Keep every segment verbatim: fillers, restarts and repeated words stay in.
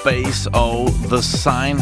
Space og The Sign.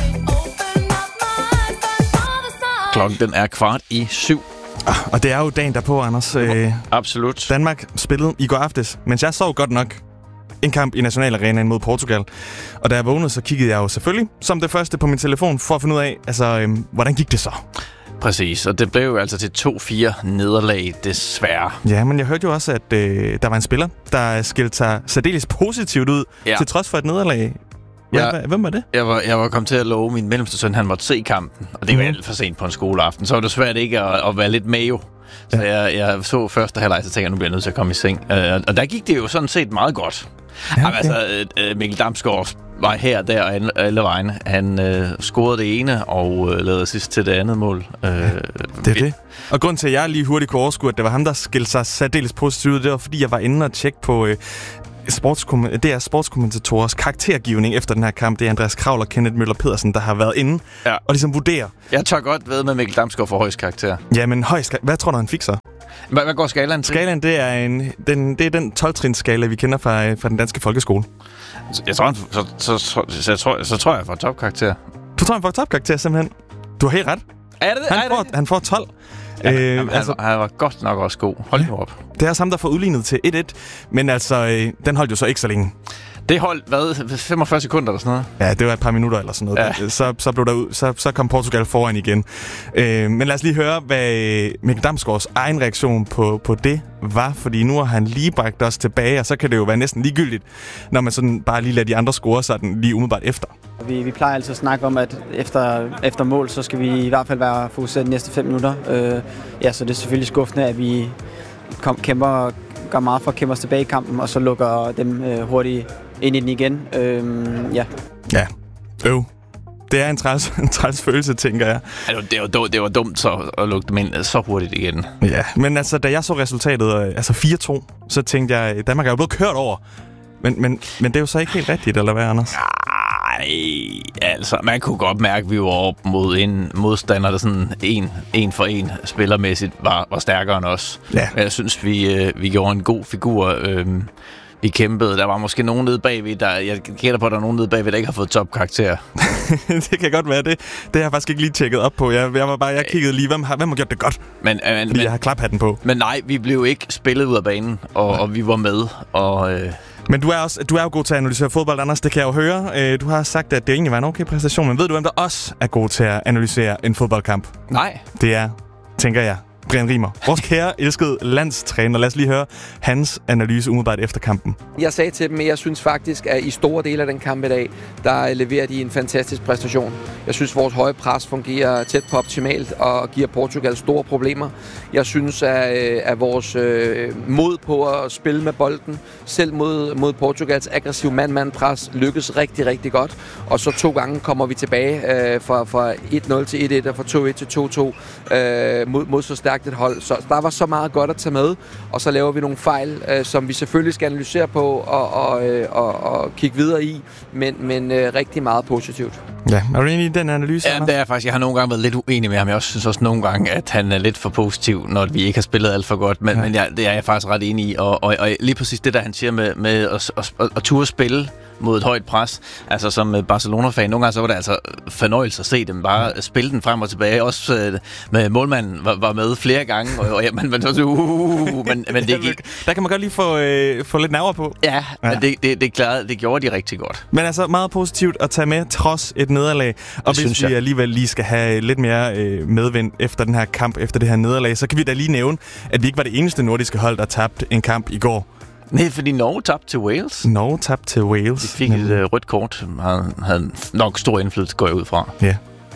Klokken den er kvart i syv. Og det er jo dagen derpå, Anders. Øh, Absolut. Danmark spillede i går aftes, mens jeg sov godt nok en kamp i Nationalarenaen mod Portugal. Og da jeg vågnede, så kiggede jeg jo selvfølgelig som det første på min telefon for at finde ud af, altså, øh, hvordan gik det så? Præcis, og det blev jo altså til to fire nederlag, desværre. Ja, men jeg hørte jo også, at øh, der var en spiller, der skilte sig særdeles positivt ud, ja. til trods for et nederlag. Ja, hvem var det? Jeg var, jeg var kommet til at love min mellemste søn, han måtte se kampen. Og det var mm. alt for sent på en skoleaften. Så var det svært ikke at, at være lidt med jo. Så ja. jeg, jeg så første halvleg, så tænkte jeg, nu bliver jeg nødt til at komme i seng. Uh, og der gik det jo sådan set meget godt. Ja, okay. Altså, uh, Mikkel Damsgaard var her, der og alle, alle vegne. Han uh, scorede det ene og uh, lavede sidst til det andet mål. Uh, ja, det er det. Og grunden til, at jeg lige hurtigt kunne overskue, at det var ham, der skilte sig særdeles positivt, det var, fordi jeg var inde og tjekke på... Uh, Sportskom- det er sportskommentatorers karaktergivning efter den her kamp. Det er Andreas Kravl og Kenneth Møller Pedersen, der har været inde ja. og ligesom vurderer. Jeg tør godt ved med Mikkel Damsgaard for højst karakter. Ja, men højst, hvad tror du, han fik så? Hvad, hvad går skalaen til? Skalaen, det er, en, den, det er den tolv-trins-skala, vi kender fra, fra den danske folkeskole. Jeg tror, så, så, så, så, så, tror, så tror jeg, jeg får topkarakter. Du tror, han får topkarakter, simpelthen? Du har helt ret. Er det? Han, er får, det? han får tolv. Ja, øh, jamen, altså, han, han var godt nok også god. Hold nu op. Det er også ham, der får udlignet til et et, men altså, øh, den holdt jo så ikke så længe. Det holdt, hvad, femogfyrre sekunder eller sådan noget? Ja, det var et par minutter eller sådan noget. Ja. Så, så, blev der ud, så, så kom Portugal foran igen. Øh, men lad os lige høre, hvad Mikkel Damsgaards egen reaktion på, på det var, fordi nu har han lige bragt os tilbage, og så kan det jo være næsten ligegyldigt, når man sådan bare lige lader de andre score sådan lige umiddelbart efter. Vi, vi plejer altid at snakke om, at efter, efter mål, så skal vi i hvert fald være fokuseret de næste fem minutter. Øh, ja, så det er selvfølgelig skuffende, at vi kom, kæmper, gør meget for at kæmpe os tilbage i kampen, og så lukker dem øh, hurtigt ind i den igen. Øh, ja. Ja, øv. Det er en træls, en træls følelse, tænker jeg. Altså, det, var dumt, det var dumt så at lukke dem ind så hurtigt igen. Ja, men altså, da jeg så resultatet, altså fire to, så tænkte jeg, Danmark er jo blevet kørt over. Men, men, men det er jo så ikke helt rigtigt, eller hvad, Anders? Nej, altså, man kunne godt mærke, at vi var op mod en modstander, der sådan en, en for en spillermæssigt var, var stærkere end os. Ja. Jeg synes, vi, øh, vi gjorde en god figur. Øh, vi kæmpede. Der var måske nogen nede bagved, der, jeg gætter på, at der er nogen nede bagved, der ikke har fået topkarakter. Det kan godt være det. Det har jeg faktisk ikke lige tjekket op på. Jeg, jeg var bare, jeg kiggede lige, hvem har, hvem har gjort det godt? Men, øh, men, Fordi jeg har klaphatten på. Men nej, vi blev ikke spillet ud af banen, og, og vi var med. Og, øh, Men du er, også, du er jo god til at analysere fodbold, Anders. Det kan jeg jo høre. Du har sagt, at det egentlig var en okay præstation. Men ved du, hvem der også er god til at analysere en fodboldkamp? Nej. Det er, tænker jeg, Brian Riemer. Vores kære, elskede landstræner. Lad os lige høre hans analyse umiddelbart efter kampen. Jeg sagde til dem, at jeg synes faktisk, at i store dele af den kamp i dag, der leverer de en fantastisk præstation. Jeg synes, vores høje pres fungerer tæt på optimalt og giver Portugal store problemer. Jeg synes, at, at vores mod på at spille med bolden, selv mod, mod Portugals aggressiv mand-mand-pres, lykkes rigtig, rigtig godt. Og så to gange kommer vi tilbage øh, fra, fra et nul til et et og fra to et til to to øh, mod, mod så stærkt et hold. Så der var så meget godt at tage med, og så laver vi nogle fejl, øh, som vi selvfølgelig skal analysere på og, og, øh, og, og kigge videre i, men, men øh, rigtig meget positivt. Ja, er du enig i den analyse? Ja, det er faktisk. Jeg har nogle gange været lidt uenig med ham. Jeg også synes også nogle gange, at han er lidt for positiv, når vi ikke har spillet alt for godt. Men, ja. men ja, det er jeg faktisk ret enig i. Og, og, og lige præcis det, der han siger med, med at, at, at, at turde spille mod et højt pres. Altså som Barcelona-fan, nogle gange så var det altså fornøjelse at se dem bare spille den frem og tilbage. Også øh, med målmanden var, var med flere gange. Og, og, ja, men, men, uh, men, men det gik. Der kan man godt lige få, øh, få lidt nerver på. Ja, ja. Men det, det, det, klarede, det gjorde de rigtig godt. Men altså meget positivt at tage med, trods et nederlag. Og det hvis vi jeg. alligevel lige skal have lidt mere øh, medvind efter den her kamp, efter det her nederlag, så kan vi da lige nævne, at vi ikke var det eneste nordiske hold, der tabte en kamp i går. Nej, fordi Norge tabte til Wales. Norge tabte til Wales. De fik et øh, rødt kort, som havde, havde nok stor indflydelse, går jeg ud fra. Ja.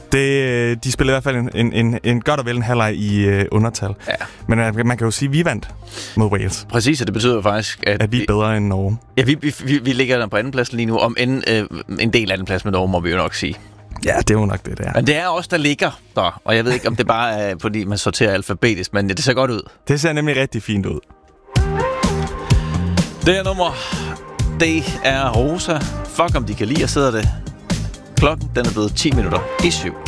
Det, de spillede i hvert fald en, en, en, en godt og vel en halvleg i øh, undertal. Ja. Men øh, man kan jo sige, at vi vandt mod Wales. Præcis, og det betyder jo faktisk, at, at vi er bedre end Norge. Ja, vi, vi, vi ligger der på anden plads lige nu. Om en, øh, en del af den plads med Norge, må vi jo nok sige. Ja, det er jo nok det, der. Men det er også der ligger der. Og jeg ved ikke, om det bare er, fordi man sorterer alfabetisk, men det ser godt ud. Det ser nemlig rigtig fint ud. Det her nummer, det er Rosa. Fuck, om de kan lide at sidde det. Klokken, den er blevet ti minutter i syv.